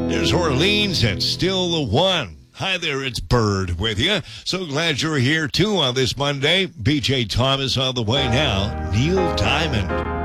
There's Orleans and Still the One. Hi there, it's Bird with you. So glad you're here too on this Monday. BJ Thomas on the way now. Neil Diamond.